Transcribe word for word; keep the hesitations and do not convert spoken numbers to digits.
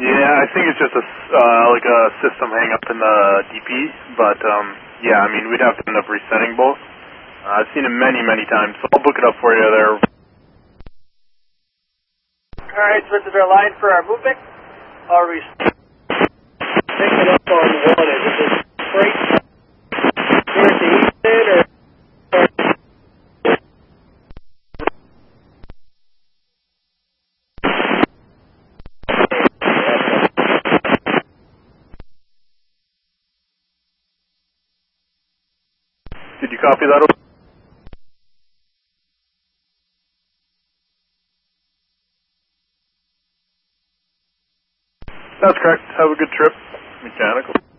Yeah, I think it's just a, s- uh, like a system hang up in the D P, but um, yeah, I mean, we'd have to end up resetting both. Uh, I've seen it many, many times, so I'll book it up for you there. Alright, so this is our line for our movement. I'll re- pick it up on one. Is it just straight here at the east end, or? Did you copy that? That's correct. Have a good trip. Mechanical.